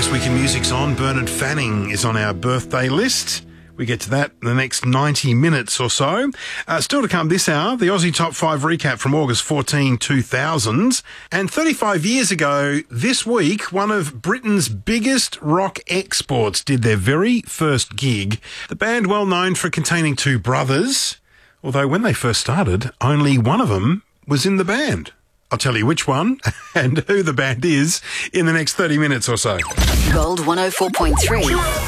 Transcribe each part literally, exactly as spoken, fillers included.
This Week in Music's on. Bernard Fanning is on our birthday list. We get to that in the next ninety minutes or so. Uh, still to come this hour, the Aussie Top five recap from August fourteenth, two thousand. And thirty-five years ago this week, one of Britain's biggest rock exports did their very first gig. The band, well known for containing two brothers, although when they first started, only one of them was in the band. I'll tell you which one and who the band is in the next thirty minutes or so. Gold one oh four point three.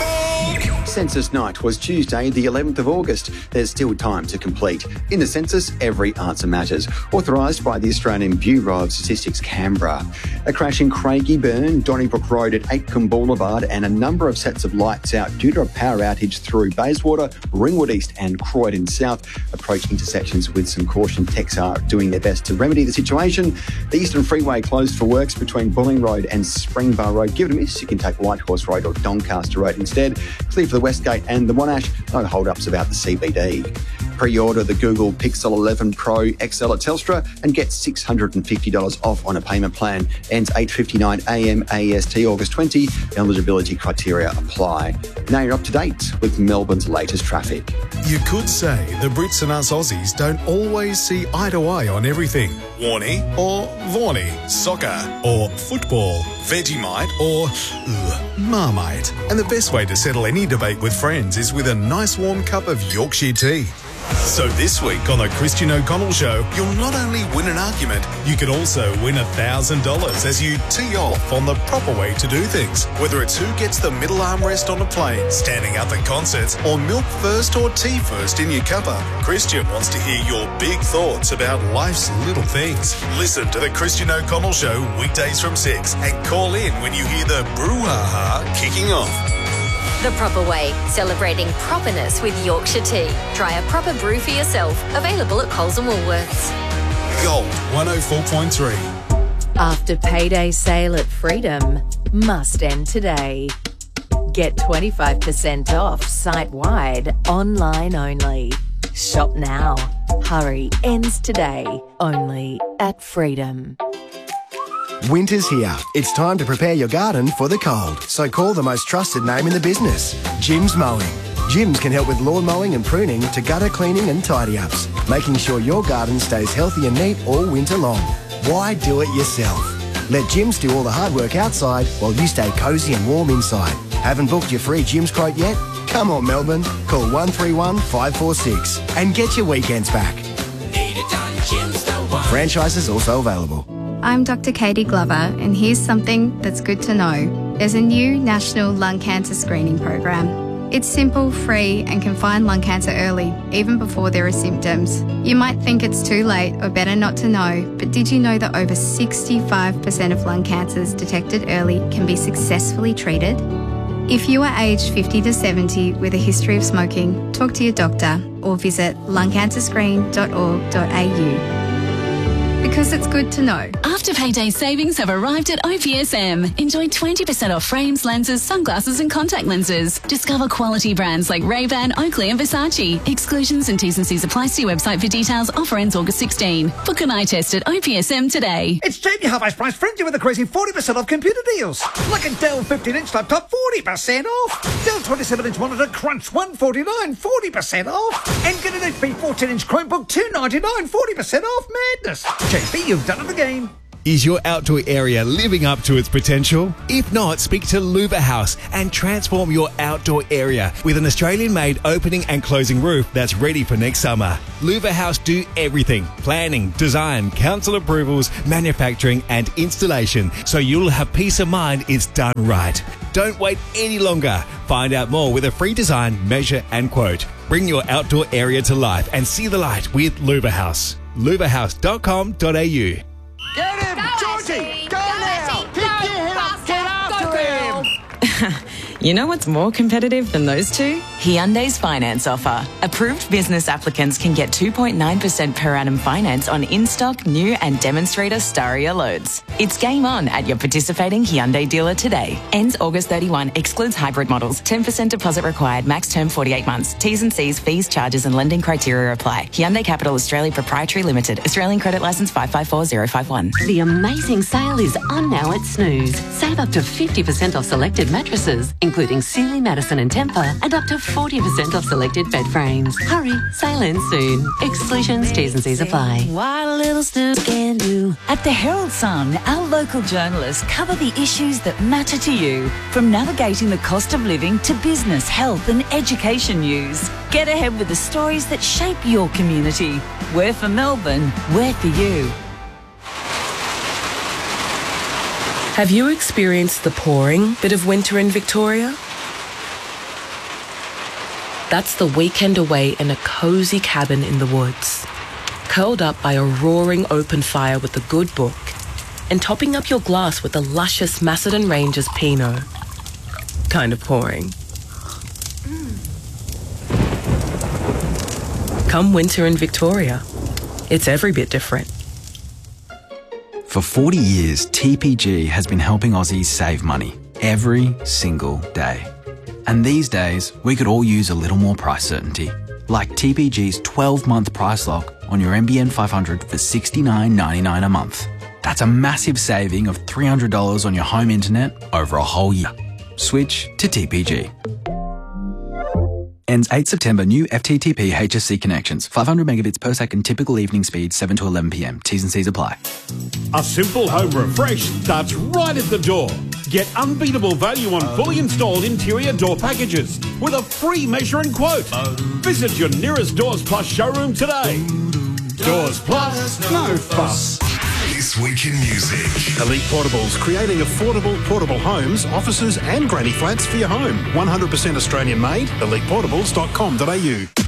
Census night was Tuesday, the eleventh of August. There's still time to complete. In the census, every answer matters. Authorised by the Australian Bureau of Statistics, Canberra. A crash in Craigieburn, Donnybrook Road at Aitcombe Boulevard, and a number of sets of lights out due to a power outage through Bayswater, Ringwood East and Croydon South. Approach intersections with some caution. Techs are doing their best to remedy the situation. The Eastern Freeway closed for works between Bulling Road and Springbar Road. Give it a miss. You can take Whitehorse Road or Doncaster Road instead. Clear for the Westgate and the Monash. No hold-ups about the C B D. Pre-order the Google Pixel eleven Pro X L at Telstra and get six hundred fifty dollars off on a payment plan. Ends eight fifty-nine a m A S T August twentieth. Eligibility criteria apply. Now you're up to date with Melbourne's latest traffic. You could say the Brits and us Aussies don't always see eye to eye on everything. Warnie or Vorney, soccer or football, Vegemite or ugh, Marmite. And the best way to settle any debate with friends is with a nice warm cup of Yorkshire tea. So this week on the Christian O'Connell Show, you'll not only win an argument, you can also win one thousand dollars as you tee off on the proper way to do things. Whether it's who gets the middle armrest on a plane, standing up at concerts, or milk first or tea first in your cuppa, Christian wants to hear your big thoughts about life's little things. Listen to the Christian O'Connell Show weekdays from six and call in when you hear the brouhaha kicking off. The Proper Way, celebrating properness with Yorkshire tea. Try a proper brew for yourself. Available at Coles and Woolworths. Gold one oh four point three. After payday sale at Freedom, must end today. Get twenty-five percent off site-wide, online only. Shop now. Hurry, ends today. Only at Freedom. Winter's here. It's time to prepare your garden for the cold. So call the most trusted name in the business, Jim's Mowing. Jim's can help with lawn mowing and pruning to gutter cleaning and tidy-ups, making sure your garden stays healthy and neat all winter long. Why do it yourself? Let Jim's do all the hard work outside while you stay cosy and warm inside. Haven't booked your free Jim's quote yet? Come on, Melbourne. Call one three one, five four six and get your weekends back. Need it done, Jim's the one. Franchises also available. I'm Doctor Katie Glover, and here's something that's good to know. There's a new national lung cancer screening program. It's simple, free, and can find lung cancer early, even before there are symptoms. You might think it's too late or better not to know, but did you know that over sixty-five percent of lung cancers detected early can be successfully treated? If you are aged fifty to seventy with a history of smoking, talk to your doctor or visit lung cancer screen dot org dot a u. Because it's good to know. After payday savings have arrived at O P S M. Enjoy twenty percent off frames, lenses, sunglasses and contact lenses. Discover quality brands like Ray-Ban, Oakley and Versace. Exclusions and T's and C's apply. See website for details. Offer ends August sixteenth. Book an eye test at O P S M today. It's Jamie Half-Ice Price Frenzy with a crazy forty percent off computer deals. Like a Dell fifteen inch laptop, forty percent off. Dell twenty-seven inch monitor, Crunch one forty-nine, forty percent off. And get an H P fourteen inch Chromebook, two ninety-nine, forty percent off. Madness. J P, you've done it again. Is your outdoor area living up to its potential? If not, speak to Louver House and transform your outdoor area with an Australian-made opening and closing roof that's ready for next summer. Louver House do everything: planning, design, council approvals, manufacturing and installation, so you'll have peace of mind it's done right. Don't wait any longer. Find out more with a free design, measure and quote. Bring your outdoor area to life and see the light with Louver House. louver house dot com dot a u. Get him, Go, Georgie! Ashley. Go, Go, now! Ashley. Pick Go, your head up, faster. get after Go, him! girl. You know what's more competitive than those two? Hyundai's finance offer. Approved business applicants can get two point nine percent per annum finance on in-stock, new and demonstrator Staria loads. It's game on at your participating Hyundai dealer today. Ends August thirty-first. Excludes hybrid models. ten percent deposit required. Max term forty-eight months. T's and C's, fees, charges and lending criteria apply. Hyundai Capital Australia Proprietary Limited. Australian credit licence five five four zero five one. The amazing sale is on now at Snooze. Save up to fifty percent off selected mattresses, including Sealy, Madison and Tempur, and up to forty percent off selected bed frames. Hurry, sale ends soon. Exclusions, T's and C's apply. What a little Snooze can do. At the Herald Sun, our local journalists cover the issues that matter to you, from navigating the cost of living to business, health and education news. Get ahead with the stories that shape your community. We're for Melbourne, we're for you. Have you experienced the pouring bit of winter in Victoria? That's the weekend away in a cosy cabin in the woods, curled up by a roaring open fire with a good book, and topping up your glass with the luscious Macedon Rangers Pinot. Kind of pouring. Come winter in Victoria, it's every bit different. For forty years, T P G has been helping Aussies save money every single day. And these days, we could all use a little more price certainty, like T P G's twelve-month price lock on your N B N five hundred for sixty-nine ninety-nine a month. That's a massive saving of three hundred dollars on your home internet over a whole year. Switch to T P G. Ends eighth September. New F T T P H S C connections. five hundred megabits per second typical evening speed, seven to eleven p m. T's and C's apply. A simple home refresh starts right at the door. Get unbeatable value on fully installed interior door packages with a free measure and quote. Visit your nearest Doors Plus showroom today. Doors Plus, no fuss. This Week in Music. Elite Portables, creating affordable portable homes, offices and granny flats for your home. one hundred percent Australian made. elite portables dot com dot a u.